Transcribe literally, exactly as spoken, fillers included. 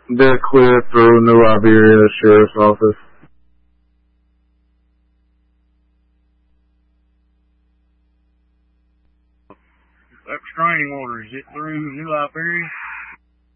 They're clear through New Iberia Sheriff's Office. That restraining order, is it through New Iberia?